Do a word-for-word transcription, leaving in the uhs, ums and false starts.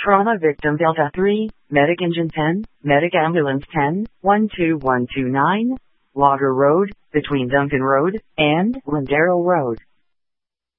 Trauma Victim Delta three, Medic Engine ten, Medic Ambulance ten, one two one two nine, Logger Road, between Duncan Road and Lindero Road.